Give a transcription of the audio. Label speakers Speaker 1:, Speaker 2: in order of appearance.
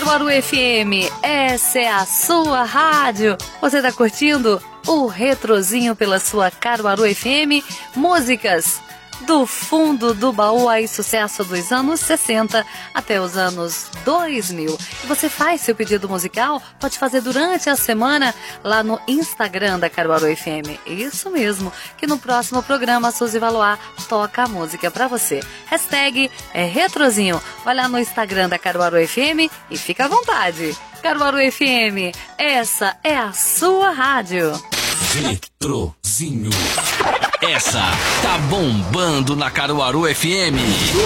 Speaker 1: Caruaru FM, essa é a sua rádio. Você tá curtindo o Retrozinho pela sua Caruaru FM? Músicas do fundo do baú, aí sucesso dos anos 60 até os anos 2000. E você faz seu pedido musical, pode fazer durante a semana lá no Instagram da Caruaru FM. Isso mesmo, que no próximo programa a Suzy Valois toca a música pra você. Hashtag é Retrozinho. Vai lá no Instagram da Caruaru FM e fica à vontade. Caruaru FM, essa é a sua rádio.
Speaker 2: Retrozinho. Essa tá bombando na Caruaru FM.